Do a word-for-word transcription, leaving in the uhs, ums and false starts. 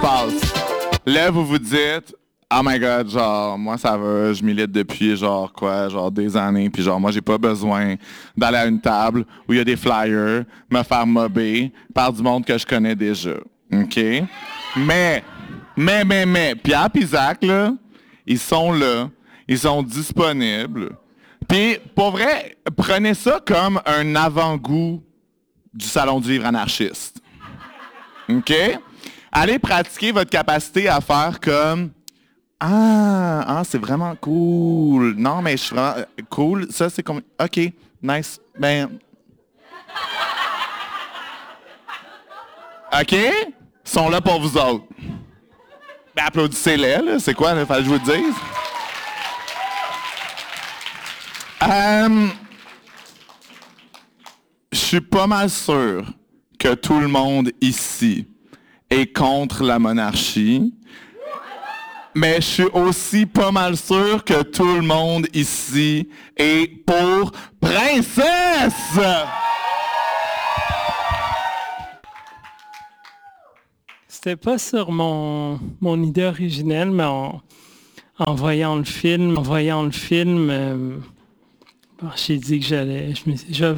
passe. Là, vous vous dites, oh my god, genre, moi, ça va, je milite depuis, genre, quoi, genre, des années, puis genre, moi, j'ai pas besoin d'aller à une table où il y a des flyers, me faire mobber par du monde que je connais déjà. OK? Mais, mais, mais, mais, Pierre et Zach, là, ils sont là, ils sont disponibles. Puis, pour vrai, prenez ça comme un avant-goût du Salon du livre anarchiste. OK? Allez pratiquer votre capacité à faire comme Ah, ah c'est vraiment cool. Non, mais je suis vraiment cool. Ça, c'est comme OK, nice. Ben. OK? Ils sont là pour vous autres. Ben, applaudissez-les, là. C'est quoi, il fallait que je vous le dise? Euh, je suis pas mal sûr que tout le monde ici est contre la monarchie, mais je suis aussi pas mal sûr que tout le monde ici est pour princesse! C'était pas sur mon, mon idée originelle, mais en, en voyant le film, en voyant le film, euh, bon, j'ai dit que j'allais, je me, je